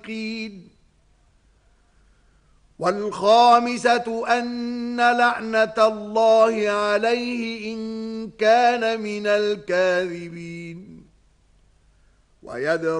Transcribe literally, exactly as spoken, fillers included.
والخامسة أن لعنة الله عليه إن كان من الكاذبين ويدرؤ